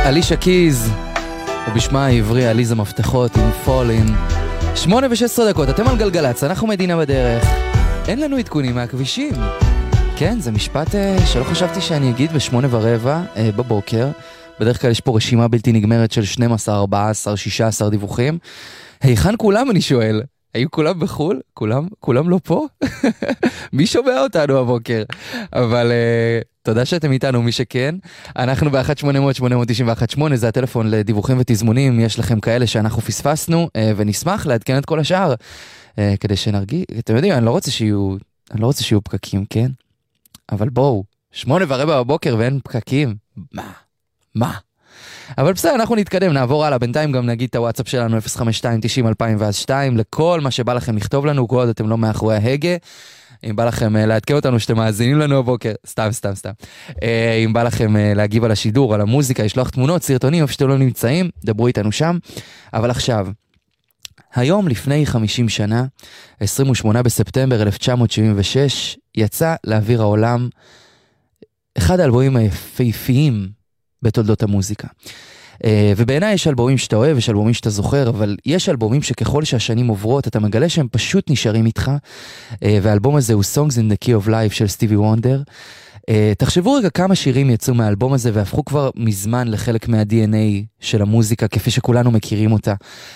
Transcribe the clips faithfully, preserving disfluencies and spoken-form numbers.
אלישה קיז, ובשמה העברי עליזה מפתחות עם פולין. שמונה ושש עשרה דקות, אתם על גלגלץ, אנחנו מדינה בדרך. אין לנו עדכונים מהכבישים. כן, זה משפט uh, שלא חשבתי שאני אגיד בשמונה ורבע uh, בבוקר. בדרך כלל יש פה רשימה בלתי נגמרת של שנים עשר, ארבע עשרה, שישה עשר דיווחים. היכן כולם, אני שואל? היו כולם בחול? כולם, כולם לא פה? מי שומע אותנו הבוקר? אבל uh, תודה שאתם איתנו, מי שכן. אנחנו ב-אחת שמונה אפס אפס שמונה תשע אחת שמונה, זה הטלפון לדיווחים ותזמונים. יש לכם כאלה שאנחנו פספסנו, uh, ונשמח לעדכן את כל השאר, uh, כדי שנרגיש. אתם יודעים, אני לא רוצה שיהיו, אני לא רוצה שיהיו פקקים, כן? אבל בואו, שמונה ורבע בבוקר ואין פקקים. מה? מה? אבל בסדר, אנחנו נתקדם, נעבור הלאה. בינתיים גם נגיד את הוואטסאפ שלנו אפס חמש שתיים תשעים אלפיים שתיים, לכל מה שבא לכם לכתוב לנו, כל עוד אתם לא מאחורי ההגה. אם בא לכם לעדכן אותנו שאתם מאזינים לנו הבוקר, סתם, סתם, סתם. אם בא לכם להגיב על השידור, על המוזיקה, לשלוח תמונות, סרטונים, איפה שאתם לא נמצאים, דברו איתנו שם. אבל עכשיו, היום לפני חמישים שנה, עשרים ושמונה בספטמבר אלף תשע מאות שבעים ושש, יצא לאוויר העולם אחד האלבומים היפהפיים בתולדות המוזיקה. ובעיניי יש אלבומים שאתה אוהב, יש אלבומים שאתה זוכר, אבל יש אלבומים שככל שהשנים עוברות, אתה מגלה שהם פשוט נשארים איתך, והאלבום הזה הוא Songs in the Key of Life של סטיבי וונדר. תחשבו רגע כמה שירים יצאו מהאלבום הזה, והפכו כבר מזמן לחלק מה-די אן איי של המוזיקה, כפי שכולנו מכירים אותה.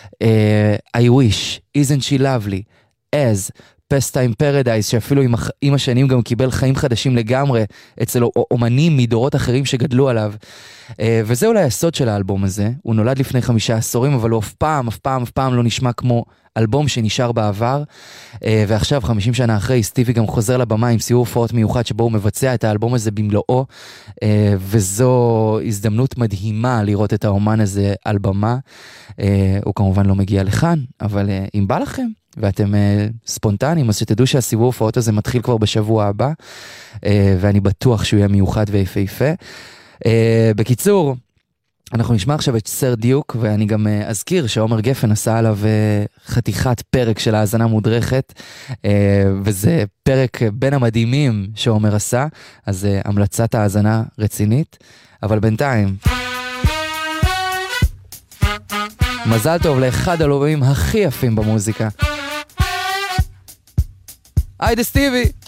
I Wish, Isn't She Lovely, As, Past Time Paradise, שאפילו עם, עם השנים גם קיבל חיים חדשים לגמרי אצל אומנים מדורות אחרים שגדלו עליו. וזה אולי הסוד של האלבום הזה. הוא נולד לפני חמישה עשורים, אבל הוא אף פעם, אף פעם, אף פעם לא נשמע כמו אלבום שנשאר בעבר. ועכשיו, חמישים שנה אחרי, סטיבי גם חוזר לבמה עם סיור הופעות מיוחד שבו הוא מבצע את האלבום הזה במלואו. וזו הזדמנות מדהימה לראות את האומן הזה על במה. הוא כמובן לא מגיע לכאן, אבל אם בא לכם, ואתם uh, ספונטניים, אז שתדעו שהסיבוב הופעות הזה מתחיל כבר בשבוע הבא, uh, ואני בטוח שהוא יהיה מיוחד ויפהפה. Uh, בקיצור, אנחנו נשמע עכשיו את סר דיוק, ואני גם uh, אזכיר שעומר גפן עשה עליו uh, חתיכת פרק של האזנה מודרכת, uh, וזה פרק בין המדהימים שעומר עשה, אז uh, המלצת האזנה רצינית, אבל בינתיים... מזל טוב לאחד האלבומים הכי יפים במוזיקה. היי דה סטיבי!